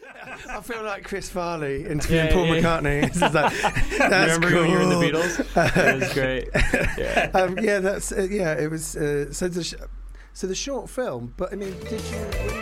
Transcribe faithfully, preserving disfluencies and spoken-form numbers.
I feel like Chris Farley interviewing Yeah, Paul yeah. McCartney. It's just like, that's Remember cool. when you were in the Beatles? It was great. Yeah. um, yeah, that's uh, yeah. It was uh, so the sh- so the short film. But I mean, did you?